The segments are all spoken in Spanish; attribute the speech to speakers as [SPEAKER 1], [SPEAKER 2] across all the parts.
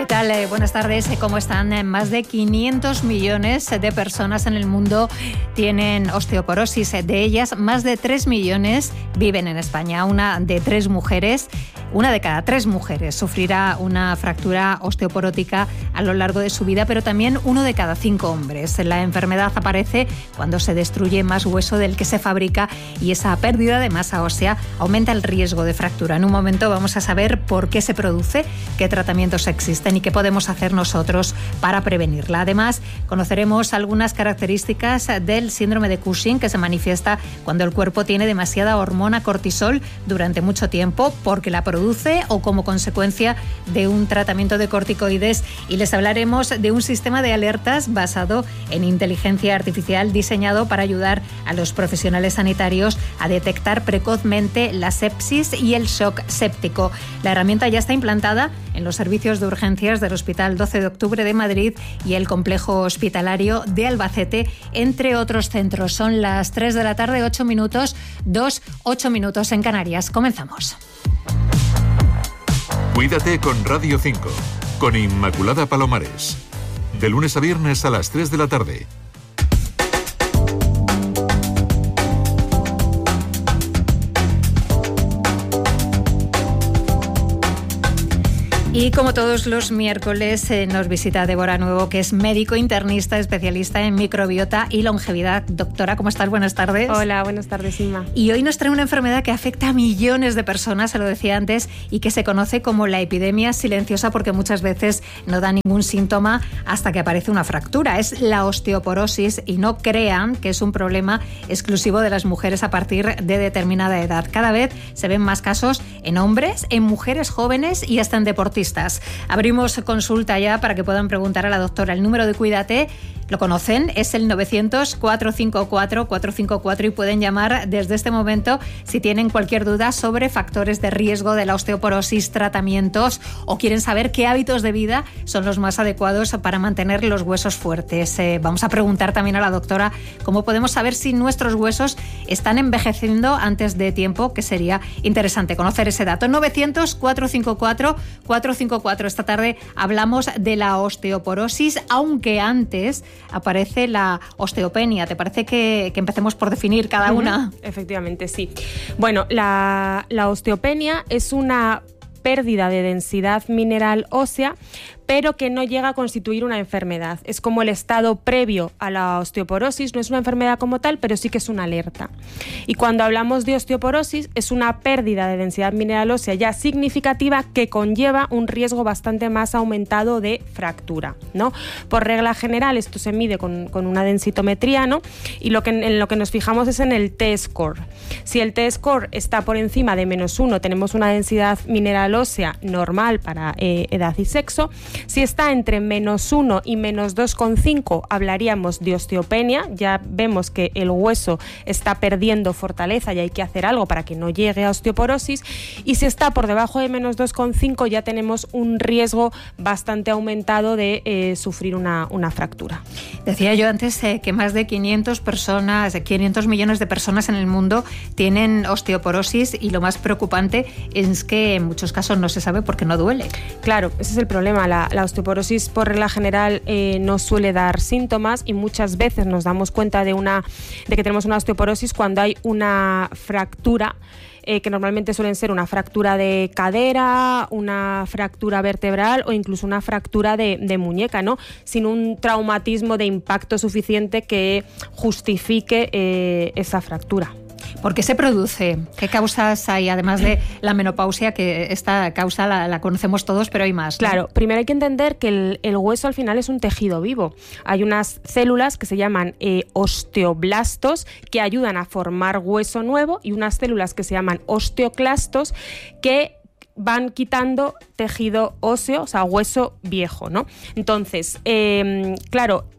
[SPEAKER 1] tal? Buenas tardes. ¿Cómo están? Más de 500 millones de personas en el mundo tienen osteoporosis. De ellas, más de 3 millones viven en España. Una de cada 3 mujeres sufrirá una fractura osteoporótica a lo largo de su vida, pero también 1 de cada 5 hombres. La enfermedad aparece cuando se destruye más hueso del que se fabrica y esa pérdida de masa ósea aumenta el riesgo de fractura. En un momento vamos a saber por qué se produce, qué tratamientos existen y qué podemos hacer nosotros para prevenirla. Además, conoceremos algunas características del síndrome de Cushing, que se manifiesta cuando el cuerpo tiene demasiada hormona cortisol durante mucho tiempo porque la produce o como consecuencia de un tratamiento de corticoides, y les hablaremos de un sistema de alertas basado en inteligencia artificial diseñado para ayudar a los profesionales sanitarios a detectar precozmente la sepsis y el shock séptico. La herramienta ya está implantada en los servicios de urgencias del Hospital 12 de Octubre de Madrid y el Complejo Hospitalario de Albacete, entre otros centros. Son las 3 de la tarde, 8 minutos, 8 minutos en Canarias. Comenzamos.
[SPEAKER 2] Cuídate con Radio 5, con Inmaculada Palomares. De lunes a viernes a las 3 de la tarde.
[SPEAKER 1] Y como todos los miércoles nos visita Débora Nuevo, que es médico internista, especialista en microbiota y longevidad. Doctora, ¿cómo estás? Buenas tardes.
[SPEAKER 3] Hola, buenas tardes, Inma.
[SPEAKER 1] Y hoy nos trae una enfermedad que afecta a millones de personas, se lo decía antes, y que se conoce como la epidemia silenciosa porque muchas veces no da ningún síntoma hasta que aparece una fractura. Es la osteoporosis, y no crean que es un problema exclusivo de las mujeres a partir de determinada edad. Cada vez se ven más casos en hombres, en mujeres jóvenes y hasta en deportistas. Abrimos consulta ya para que puedan preguntar a la doctora. El número de Cuídate lo conocen, es el 900-454-454 y pueden llamar desde este momento si tienen cualquier duda sobre factores de riesgo de la osteoporosis, tratamientos o quieren saber qué hábitos de vida son los más adecuados para mantener los huesos fuertes. Vamos a preguntar también a la doctora cómo podemos saber si nuestros huesos están envejeciendo antes de tiempo, que sería interesante conocer ese dato. 900-454-454. Esta tarde hablamos de la osteoporosis, aunque antes aparece la osteopenia. ¿Te parece que empecemos por definir cada una?
[SPEAKER 3] Efectivamente, sí. Bueno, la osteopenia es una pérdida de densidad mineral ósea, pero que no llega a constituir una enfermedad. Es como el estado previo a la osteoporosis, no es una enfermedad como tal, pero sí que es una alerta. Y cuando hablamos de osteoporosis, es una pérdida de densidad mineral ósea ya significativa que conlleva un riesgo bastante más aumentado de fractura, ¿no? Por regla general, esto se mide con una densitometría, ¿no? Y en lo que nos fijamos es en el T-score. Si el T-score está por encima de -1, tenemos una densidad mineral ósea normal para edad y sexo. Si está entre -1 y -2,5, hablaríamos de osteopenia. Ya vemos que el hueso está perdiendo fortaleza y hay que hacer algo para que no llegue a osteoporosis. Y si está por debajo de -2,5, ya tenemos un riesgo bastante aumentado de sufrir una fractura.
[SPEAKER 1] Decía yo antes que más de 500 millones de personas en el mundo tienen osteoporosis, y lo más preocupante es que en muchos casos no se sabe porque no duele.
[SPEAKER 3] Claro, ese es el problema. La osteoporosis, por regla general, no suele dar síntomas, y muchas veces nos damos cuenta de que tenemos una osteoporosis cuando hay una fractura, que normalmente suelen ser una fractura de cadera, una fractura vertebral o incluso una fractura de muñeca, ¿no? Sin un traumatismo de impacto suficiente que justifique esa fractura.
[SPEAKER 1] ¿Por qué se produce? ¿Qué causas hay? Además de la menopausia, que esta causa la conocemos todos, pero hay más, ¿no?
[SPEAKER 3] Claro, primero hay que entender que el hueso al final es un tejido vivo. Hay unas células que se llaman osteoblastos, que ayudan a formar hueso nuevo, y unas células que se llaman osteoclastos, que van quitando tejido óseo, o sea, hueso viejo, ¿no? Entonces, claro,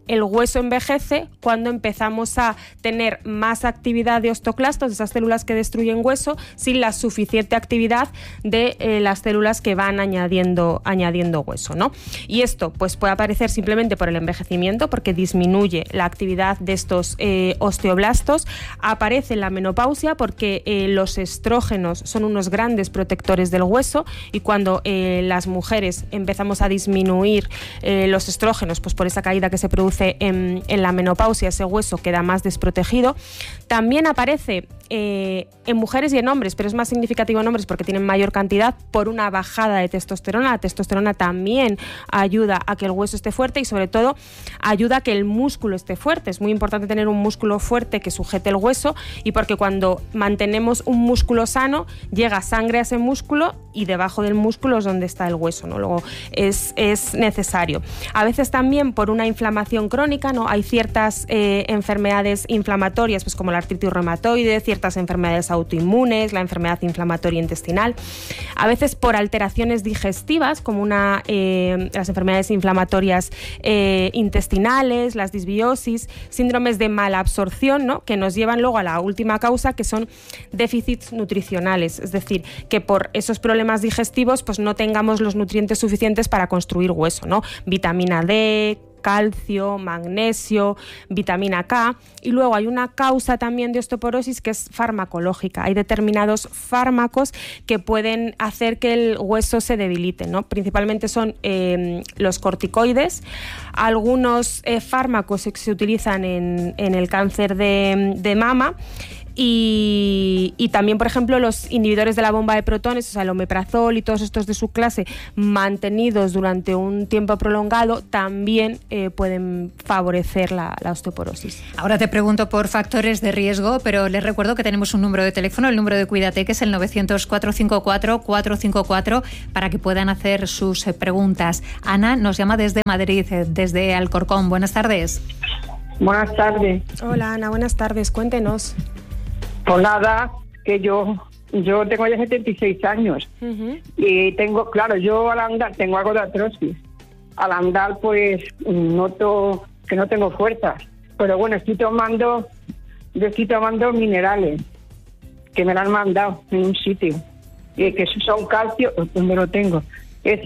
[SPEAKER 3] el hueso envejece cuando empezamos a tener más actividad de osteoclastos, de esas células que destruyen hueso, sin la suficiente actividad de las células que van añadiendo hueso, ¿no? Y esto pues puede aparecer simplemente por el envejecimiento, porque disminuye la actividad de estos osteoblastos. Aparece en la menopausia porque los estrógenos son unos grandes protectores del hueso, y cuando las mujeres empezamos a disminuir los estrógenos, pues por esa caída que se produce en la menopausia, ese hueso queda más desprotegido. También aparece en mujeres y en hombres, pero es más significativo en hombres porque tienen mayor cantidad, por una bajada de testosterona. La testosterona también ayuda a que el hueso esté fuerte y sobre todo ayuda a que el músculo esté fuerte. Es muy importante tener un músculo fuerte que sujete el hueso, y porque cuando mantenemos un músculo sano llega sangre a ese músculo y debajo del músculo es donde está el hueso, ¿no? Luego es necesario. A veces también por una inflamación crónica, ¿no? Hay ciertas enfermedades inflamatorias, pues como la artritis reumatoide, ciertas enfermedades autoinmunes, la enfermedad inflamatoria intestinal. A veces por alteraciones digestivas, como las enfermedades inflamatorias intestinales, las disbiosis, síndromes de malabsorción, ¿no? Que nos llevan luego a la última causa, que son déficits nutricionales, es decir, que por esos problemas digestivos pues no tengamos los nutrientes suficientes para construir hueso, ¿no? Vitamina D, calcio, magnesio, vitamina K. Y luego hay una causa también de osteoporosis que es farmacológica. Hay determinados fármacos que pueden hacer que el hueso se debilite, ¿no? Principalmente son los corticoides. Algunos fármacos que se utilizan en el cáncer de mama. Y también, por ejemplo, los inhibidores de la bomba de protones, o sea, el omeprazol y todos estos de su clase, mantenidos durante un tiempo prolongado, también pueden favorecer la osteoporosis.
[SPEAKER 1] Ahora te pregunto por factores de riesgo, pero les recuerdo que tenemos un número de teléfono, el número de Cuídate, que es el 900-454-454, para que puedan hacer sus preguntas. Ana nos llama desde Madrid, desde Alcorcón. Buenas tardes.
[SPEAKER 4] Buenas tardes.
[SPEAKER 3] Hola, Ana, buenas tardes. Cuéntenos.
[SPEAKER 4] Pues nada, que yo tengo ya 76 años. Y tengo, claro, yo al andar tengo algo de artrosis. Al andar pues noto que no tengo fuerza. Pero bueno, estoy tomando minerales que me lo han mandado en un sitio. Que son calcio, donde lo tengo. Es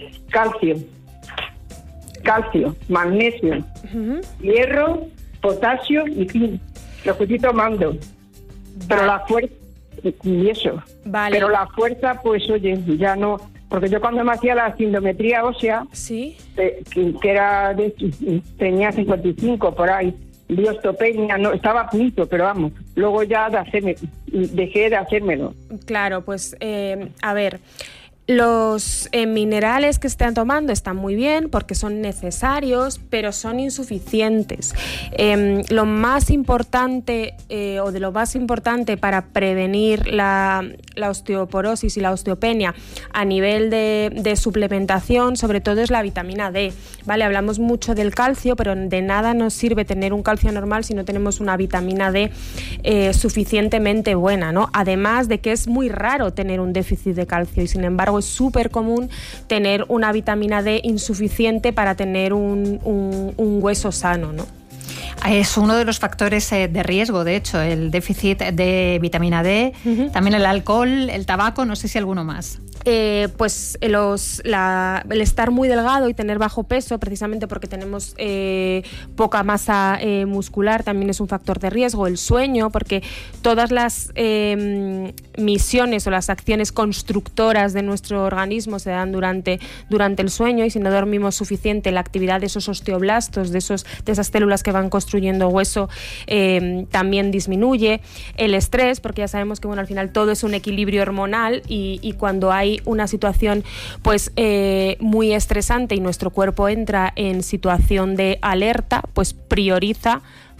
[SPEAKER 4] calcio, magnesio, hierro, potasio y zinc. Lo que estoy tomando. Pero la fuerza, y eso.
[SPEAKER 3] Vale.
[SPEAKER 4] Pero la fuerza, pues oye, ya no. Porque yo cuando me hacía la sindometría ósea,
[SPEAKER 3] ¿sí?
[SPEAKER 4] que era tenía 55 por ahí, de osteopenia, no, estaba a punto, pero vamos, luego ya dejé de hacérmelo.
[SPEAKER 3] Claro, pues a ver. Los minerales que están tomando están muy bien porque son necesarios, pero son insuficientes. Lo más importante o de lo más importante para prevenir la osteoporosis y la osteopenia a nivel de suplementación, sobre todo, es la vitamina D. ¿Vale? Hablamos mucho del calcio, pero de nada nos sirve tener un calcio normal si no tenemos una vitamina D suficientemente buena, ¿no? Además de que es muy raro tener un déficit de calcio y, sin embargo, es súper común tener una vitamina D insuficiente para tener un hueso sano, ¿no?
[SPEAKER 1] Es uno de los factores de riesgo, de hecho, el déficit de vitamina D, también el alcohol, el tabaco, no sé si alguno más.
[SPEAKER 3] Pues el estar muy delgado y tener bajo peso, precisamente porque tenemos poca masa muscular, también es un factor de riesgo. El sueño, porque todas las misiones o las acciones constructoras de nuestro organismo se dan durante el sueño, y si no dormimos suficiente, la actividad de esos osteoblastos, de esas células que van construyendo hueso, también disminuye. El estrés, porque ya sabemos que al final todo es un equilibrio hormonal, y cuando hay una situación pues muy estresante y nuestro cuerpo entra en situación de alerta, pues prioriza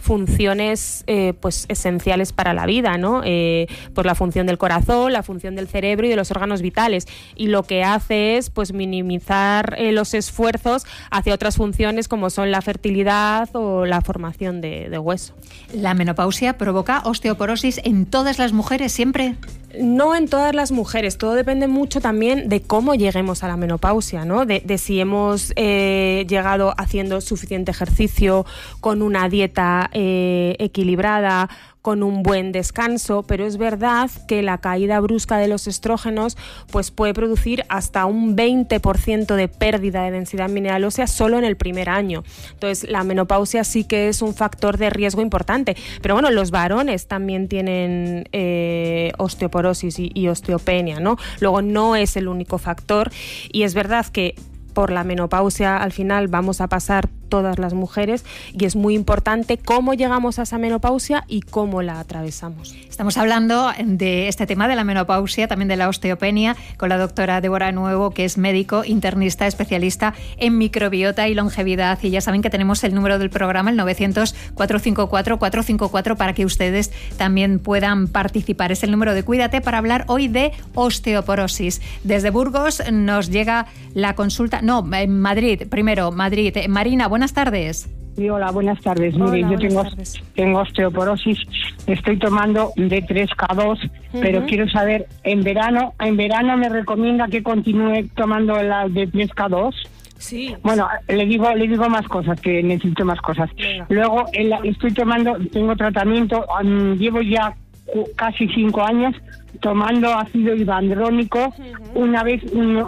[SPEAKER 3] funciones pues esenciales para la vida, ¿no? Pues la función del corazón, la función del cerebro y de los órganos vitales, y lo que hace es pues minimizar los esfuerzos hacia otras funciones como son la fertilidad o la formación de hueso.
[SPEAKER 1] ¿La menopausia provoca osteoporosis en todas las mujeres siempre?
[SPEAKER 3] No en todas las mujeres, todo depende mucho también de cómo lleguemos a la menopausia, ¿no? De si hemos llegado haciendo suficiente ejercicio, con una dieta equilibrada, con un buen descanso, pero es verdad que la caída brusca de los estrógenos pues puede producir hasta un 20% de pérdida de densidad mineral ósea solo en el primer año. Entonces, la menopausia sí que es un factor de riesgo importante. Pero bueno, los varones también tienen osteoporosis y osteopenia, ¿no? Luego, no es el único factor, y es verdad que por la menopausia al final vamos a pasar todas las mujeres, y es muy importante cómo llegamos a esa menopausia y cómo la atravesamos.
[SPEAKER 1] Estamos hablando de este tema de la menopausia, también de la osteopenia, con la doctora Débora Nuevo, que es médico, internista, especialista en microbiota y longevidad. Y ya saben que tenemos el número del programa, el 900-454-454, para que ustedes también puedan participar. Es el número de Cuídate, para hablar hoy de osteoporosis. Desde Burgos nos llega la consulta. No, en Madrid, primero, Madrid. Marina, buenas tardes.
[SPEAKER 4] Sí, hola, buenas tardes. Mire, yo tengo osteoporosis, estoy tomando D3K2, pero quiero saber, en verano me recomienda que continúe tomando la D3K2.
[SPEAKER 3] Sí.
[SPEAKER 4] Bueno, le digo más cosas, que necesito más cosas.
[SPEAKER 3] Venga.
[SPEAKER 4] Luego tengo tratamiento, llevo ya casi 5 años tomando ácido hidroalónico una vez,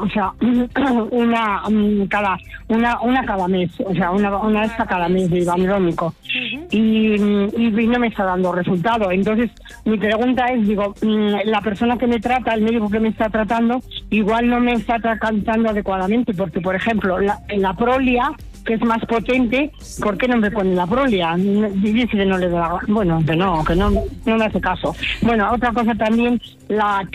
[SPEAKER 4] una cada mes, o sea, una vez cada mes de hidroalónico, y no me está dando resultado. Entonces, mi pregunta es, la persona que me trata, el médico que me está tratando, igual no me está tratando adecuadamente, porque, por ejemplo, la Prolia, que es más potente, ¿por qué no me pone la Prolia? Dice que no le da, bueno, que no me hace caso. Bueno, otra cosa también, la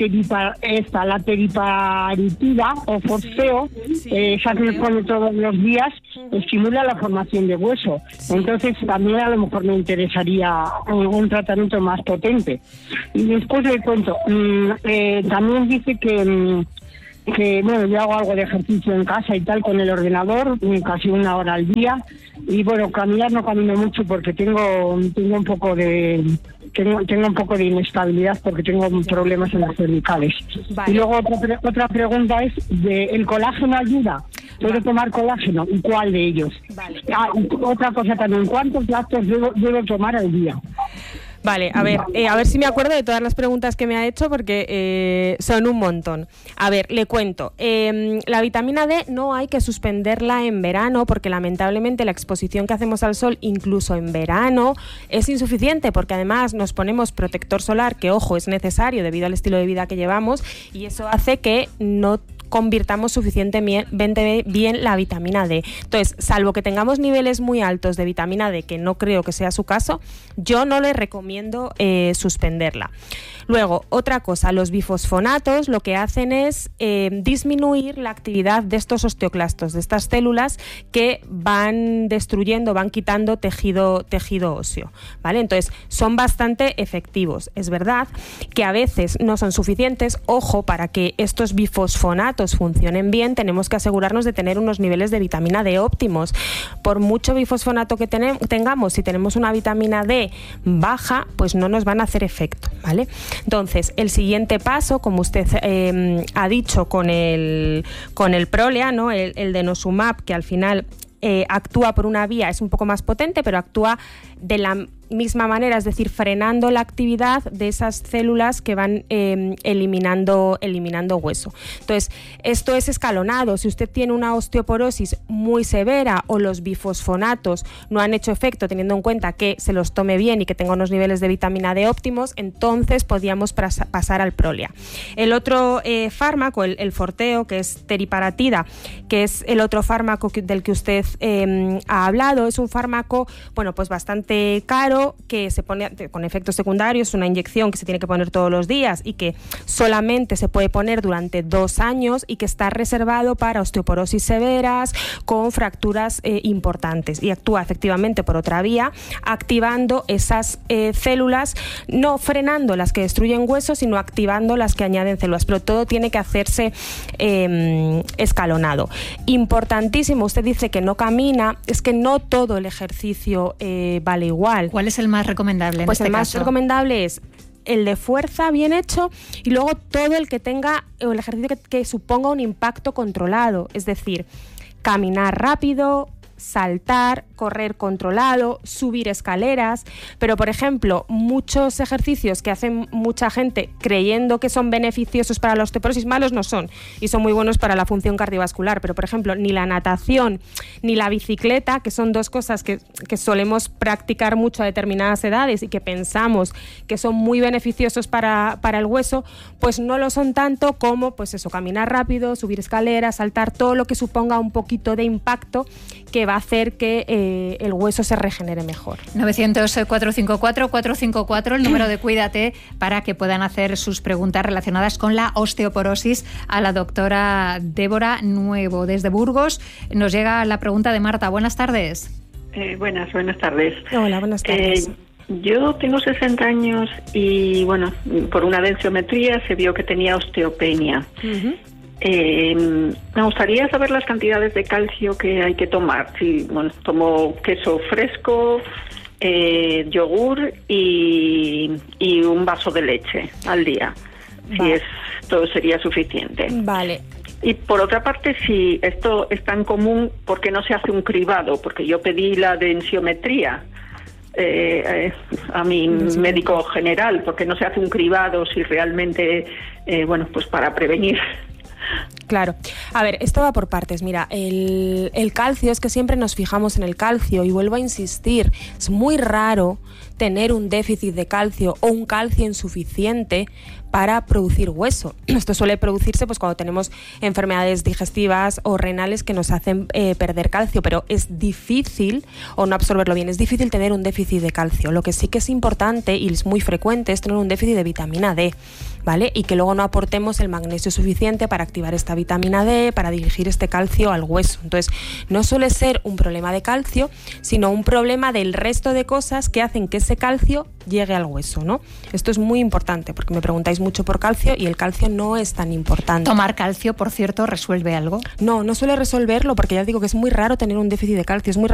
[SPEAKER 4] teriparitida o forceo, esa que me pone todos los días, estimula la formación de hueso. Entonces también a lo mejor me interesaría un tratamiento más potente. Y después le cuento, también dice que bueno, yo hago algo de ejercicio en casa y tal con el ordenador, casi 1 hora al día, y bueno, caminar no camino mucho porque tengo un poco de inestabilidad, porque tengo problemas en las cervicales. Vale. Y luego otra pregunta es, ¿el colágeno ayuda? ¿Puedo tomar colágeno? ¿Y cuál de ellos? Vale. Otra cosa también, ¿cuántos lácteos debo tomar al día?
[SPEAKER 3] Vale, a ver si me acuerdo de todas las preguntas que me ha hecho, porque son un montón. A ver, le cuento. La vitamina D no hay que suspenderla en verano, porque lamentablemente la exposición que hacemos al sol, incluso en verano, es insuficiente, porque además nos ponemos protector solar, que, ojo, es necesario debido al estilo de vida que llevamos, y eso hace que no convirtamos suficientemente bien la vitamina D. Entonces, salvo que tengamos niveles muy altos de vitamina D, que no creo que sea su caso, yo no le recomiendo suspenderla. Luego, otra cosa, los bifosfonatos lo que hacen es disminuir la actividad de estos osteoclastos, de estas células que van destruyendo, van quitando tejido óseo, ¿vale? Entonces, son bastante efectivos. Es verdad que a veces no son suficientes. Ojo, para que estos bifosfonatos funcionen bien, tenemos que asegurarnos de tener unos niveles de vitamina D óptimos. Por mucho bifosfonato que tengamos, si tenemos una vitamina D baja, pues no nos van a hacer efecto, ¿vale? Entonces, el siguiente paso, como usted ha dicho con el Prolia, ¿no? El denosumab, que al final actúa por una vía, es un poco más potente, pero actúa de la misma manera, es decir, frenando la actividad de esas células que van eliminando hueso. Entonces, esto es escalonado. Si usted tiene una osteoporosis muy severa o los bifosfonatos no han hecho efecto, teniendo en cuenta que se los tome bien y que tenga unos niveles de vitamina D óptimos, entonces podríamos pasar al Prolia. El otro fármaco, el Forteo, que es teriparatida, que es el otro fármaco del que usted ha hablado, es un fármaco, bueno, pues bastante caro, tomado, que se pone con efectos secundarios, una inyección que se tiene que poner todos los días y que solamente se puede poner durante 2 años y que está reservado para osteoporosis severas con fracturas importantes, y actúa efectivamente por otra vía, activando esas células, no frenando las que destruyen huesos, sino activando las que añaden células, pero todo tiene que hacerse escalonado. Importantísimo, usted dice que no camina, es que no todo el ejercicio vale igual.
[SPEAKER 1] ¿Cuál es el más recomendable en este caso? Pues
[SPEAKER 3] el más recomendable es el de fuerza bien hecho, y luego todo el que tenga, o el ejercicio que suponga un impacto controlado, es decir, caminar rápido, saltar, correr controlado, subir escaleras. Pero, por ejemplo, muchos ejercicios que hacen mucha gente creyendo que son beneficiosos para la osteoporosis, malos no son, y son muy buenos para la función cardiovascular. Pero, por ejemplo, ni la natación ni la bicicleta, que son 2 cosas que solemos practicar mucho a determinadas edades y que pensamos que son muy beneficiosos para el hueso, pues no lo son tanto como, pues eso, caminar rápido, subir escaleras, saltar, todo lo que suponga un poquito de impacto que va a hacer que el hueso se regenere mejor.
[SPEAKER 1] 900-454-454, el número de Cuídate, para que puedan hacer sus preguntas relacionadas con la osteoporosis a la doctora Débora Nuevo. Desde Burgos nos llega la pregunta de Marta. Buenas tardes.
[SPEAKER 5] Buenas tardes.
[SPEAKER 3] Hola, buenas tardes.
[SPEAKER 5] Yo tengo 60 años y, bueno, por una densitometría se vio que tenía osteopenia. Uh-huh. Me gustaría saber las cantidades de calcio que hay que tomar. Si, bueno, tomo queso fresco, yogur y un vaso de leche al día. Vale. Si esto sería suficiente.
[SPEAKER 3] Vale.
[SPEAKER 5] Y por otra parte, si esto es tan común, ¿por qué no se hace un cribado? Porque yo pedí la densiometría a mi médico general, porque no se hace un cribado si realmente, bueno, pues para prevenir.
[SPEAKER 3] Claro. A ver, esto va por partes. Mira, el calcio, es que siempre nos fijamos en el calcio, y vuelvo a insistir, es muy raro tener un déficit de calcio o un calcio insuficiente para producir hueso. Esto suele producirse pues cuando tenemos enfermedades digestivas o renales que nos hacen perder calcio, pero es difícil, o no absorberlo bien, es difícil tener un déficit de calcio. Lo que sí que es importante y es muy frecuente es tener un déficit de vitamina D, ¿vale? Y que luego no aportemos el magnesio suficiente para activar esta vitamina D, para dirigir este calcio al hueso. Entonces, no suele ser un problema de calcio, sino un problema del resto de cosas que hacen que ese calcio llegue al hueso, ¿no? Esto es muy importante, porque me preguntáis mucho por calcio y el calcio no es tan importante.
[SPEAKER 1] ¿Tomar calcio, por cierto, resuelve algo?
[SPEAKER 3] No suele resolverlo, porque ya digo que es muy raro tener un déficit de calcio, es muy